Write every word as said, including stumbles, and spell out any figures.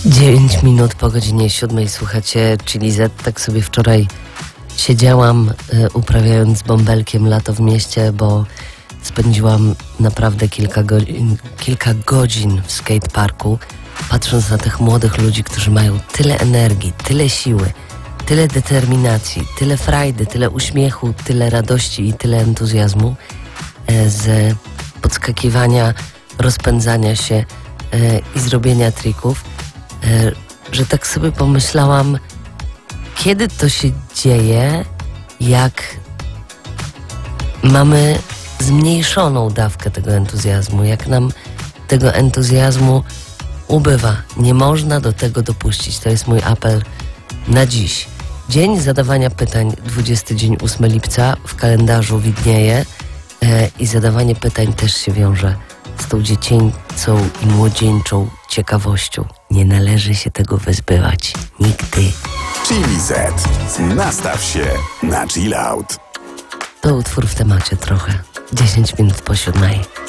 dziewięć minut po godzinie siódmej słuchacie Chili Z. Tak sobie wczoraj siedziałam y, uprawiając z bąbelkiem lato w mieście, bo spędziłam naprawdę kilka godzin, kilka godzin w skateparku, patrząc na tych młodych ludzi, którzy mają tyle energii, tyle siły, tyle determinacji, tyle frajdy, tyle uśmiechu, tyle radości i tyle entuzjazmu, y, z podskakiwania, rozpędzania się y, i zrobienia trików, że tak sobie pomyślałam, kiedy to się dzieje, jak mamy zmniejszoną dawkę tego entuzjazmu, jak nam tego entuzjazmu ubywa. Nie można do tego dopuścić. To jest mój apel na dziś. Dzień zadawania pytań, dwudziesty dzień ósmego lipca w kalendarzu widnieje e, i zadawanie pytań też się wiąże z tą dziecięcą i młodzieńczą ciekawością. Nie należy się tego wyzbywać. Nigdy. Chili Z. Nastaw się na chill out. To utwór w temacie trochę. dziesięć minut po siódmej.